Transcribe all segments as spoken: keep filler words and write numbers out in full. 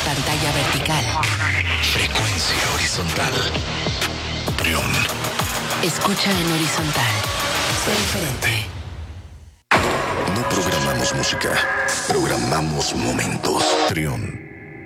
pantalla vertical. Frecuencia horizontal. Trión. Escucha en horizontal. Sé diferente. No programamos música, programamos momentos. Trión.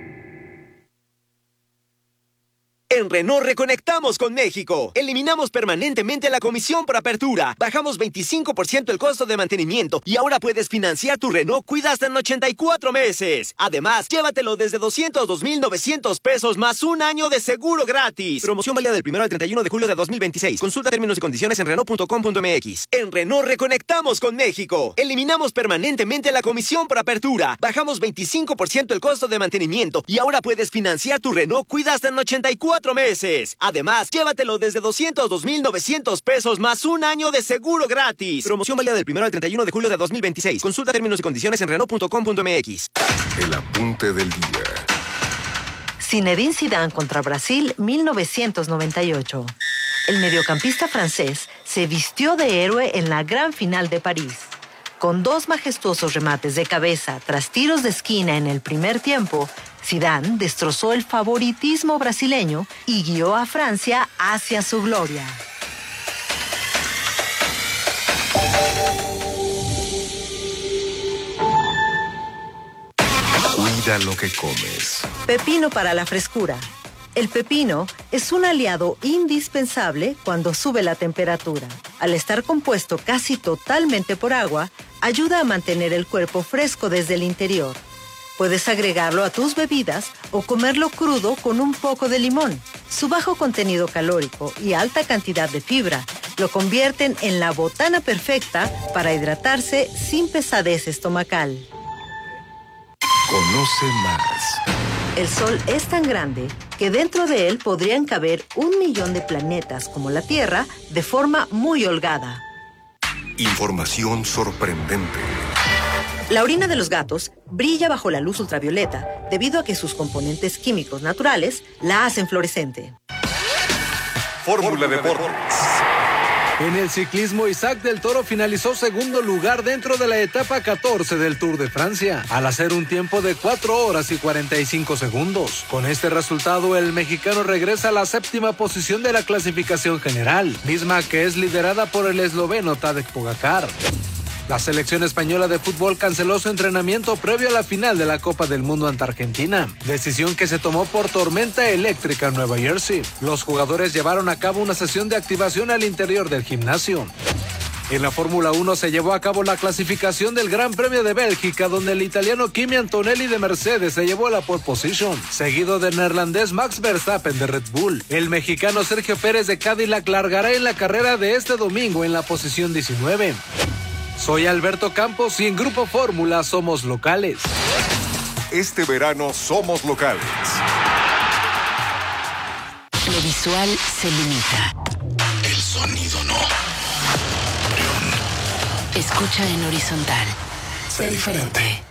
En Renault reconectamos con México. Eliminamos permanentemente la comisión por apertura. Bajamos veinticinco por ciento el costo de mantenimiento y ahora puedes financiar tu Renault Kwid hasta en ochenta y cuatro meses. Además, llévatelo desde doscientos dos mil novecientos pesos más un año de seguro gratis. Promoción válida del primero al treinta y uno de julio de dos mil veintiséis. Consulta términos y condiciones en Renault punto com punto m x. En Renault reconectamos con México. Eliminamos permanentemente la comisión por apertura. Bajamos veinticinco por ciento el costo de mantenimiento y ahora puedes financiar tu Renault Kwid hasta en ochenta y cuatro meses. Además, llévatelo desde doscientos dos mil novecientos pesos más un año de seguro gratis. Promoción válida del primero al treinta y uno de julio de dos mil veintiséis. Consulta términos y condiciones en Renault punto com punto m x. El apunte del día. Zinedine Zidane contra Brasil mil novecientos noventa y ocho. El mediocampista francés se vistió de héroe en la gran final de París. Con dos majestuosos remates de cabeza tras tiros de esquina en el primer tiempo, Zidane destrozó el favoritismo brasileño y guió a Francia hacia su gloria. Cuida lo que comes. Pepino para la frescura. El pepino es un aliado indispensable cuando sube la temperatura. Al estar compuesto casi totalmente por agua, ayuda a mantener el cuerpo fresco desde el interior. Puedes agregarlo a tus bebidas o comerlo crudo con un poco de limón. Su bajo contenido calórico y alta cantidad de fibra lo convierten en la botana perfecta para hidratarse sin pesadez estomacal. Conoce más. El Sol es tan grande que dentro de él podrían caber un millón de planetas como la Tierra de forma muy holgada. Información sorprendente. La orina de los gatos brilla bajo la luz ultravioleta debido a que sus componentes químicos naturales la hacen fluorescente. Fórmula Deportes. En el ciclismo, Isaac del Toro finalizó segundo lugar dentro de la etapa catorce del Tour de Francia, al hacer un tiempo de cuatro horas y cuarenta y cinco segundos. Con este resultado, el mexicano regresa a la séptima posición de la clasificación general, misma que es liderada por el esloveno Tadej Pogačar. La selección española de fútbol canceló su entrenamiento previo a la final de la Copa del Mundo ante Argentina, decisión que se tomó por tormenta eléctrica en Nueva Jersey. Los jugadores llevaron a cabo una sesión de activación al interior del gimnasio. En la Fórmula uno se llevó a cabo la clasificación del Gran Premio de Bélgica, donde el italiano Kimi Antonelli de Mercedes se llevó la pole position, seguido del neerlandés Max Verstappen de Red Bull. El mexicano Sergio Pérez de Cadillac largará en la carrera de este domingo en la posición diecinueve. Soy Alberto Campos y en Grupo Fórmula somos locales. Este verano somos locales. Lo visual se limita. El sonido no. Escucha en horizontal. Sé diferente.